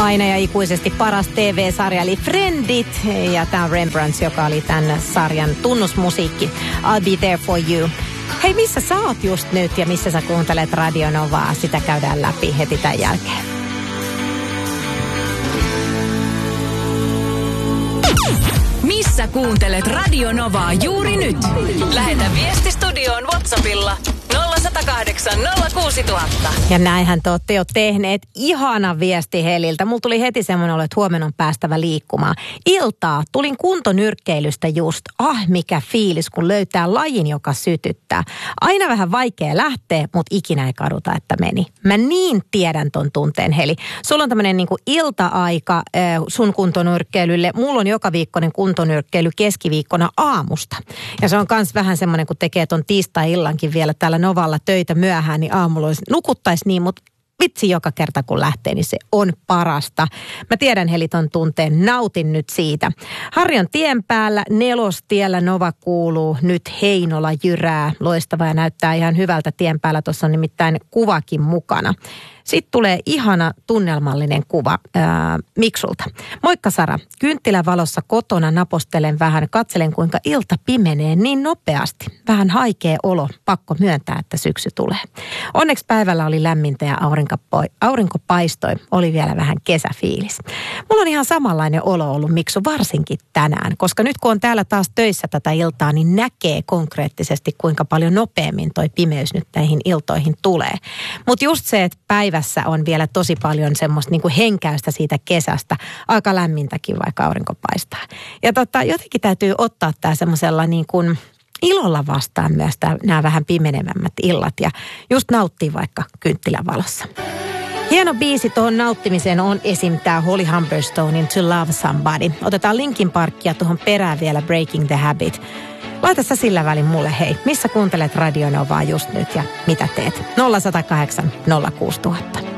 Aina ja ikuisesti paras TV-sarja eli Friendit. Ja tämä on Rembrandts, joka oli tämän sarjan tunnusmusiikki. I'll be there for you. Hei, missä sä oot just nyt ja missä sä kuuntelet Radio Novaa? Sitä käydään läpi heti tämän jälkeen. Missä kuuntelet Radio Novaa juuri nyt? Lähetä viesti studioon WhatsAppilla 0108 06000. Ja näinhän te olette jo tehneet. Ihana viesti Heliltä. Mulla tuli heti semmoinen olo, että huomenna on päästävä liikkumaan. Iltaa. Tulin kuntonyrkkeilystä just. Mikä fiilis, kun löytää lajin, joka sytyttää. Aina vähän vaikea lähteä, mutta ikinä ei kaduta, että meni. Mä niin tiedän ton tunteen, Heli. Sulla on tämmöinen niinku ilta-aika sun kuntonyrkkeilylle. Mulla on joka viikkoinen kuntonyrkkeily keskiviikkona aamusta. Ja se on kans vähän semmoinen, kun tekee ton tiistai-illankin vielä täällä Novalla töitä myöhään, niin aamulla nukuttaisi niin, mutta vitsi joka kerta kun lähtee, niin se on parasta. Mä tiedän Heli ton tunteen, nautin nyt siitä. Harri on tien päällä, Nelostiellä Nova kuuluu, nyt Heinola jyrää. Loistavaa ja näyttää ihan hyvältä tien päällä, tuossa on nimittäin kuvakin mukana. Sitten tulee ihana tunnelmallinen kuva Miksulta. Moikka Sara, kynttilävalossa kotona napostelen vähän, katselen kuinka ilta pimenee niin nopeasti. Vähän haikea olo, pakko myöntää, että syksy tulee. Onneksi päivällä oli lämmintä ja aurinko paistoi, oli vielä vähän kesäfiilis. Mulla on ihan samanlainen olo ollut Miksu, varsinkin tänään, koska nyt kun on täällä taas töissä tätä iltaa, niin näkee konkreettisesti kuinka paljon nopeammin toi pimeys nyt näihin iltoihin tulee. Mutta just se, että päivässä on vielä tosi paljon semmoista niin kuin henkäystä siitä kesästä, aika lämmintäkin vaikka aurinko paistaa. Ja jotenkin täytyy ottaa tämä semmoisella niin kuin ilolla vastaan myös nämä vähän pimenevämmät illat ja just nauttii vaikka kynttilävalossa. Hieno biisi tuohon nauttimiseen on esim. Tämä Holly Humberstonein To Love Somebody. Otetaan Linkin Parkia tuohon perään vielä Breaking the Habit. Laita sä sillä välin mulle, hei, missä kuuntelet Radio Novaa just nyt ja mitä teet? 0108 06000.